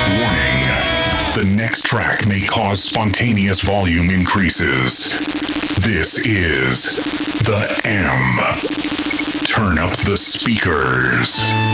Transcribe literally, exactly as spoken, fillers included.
Warning. The next track may cause spontaneous volume increases. This is The M. Turn up the speakers.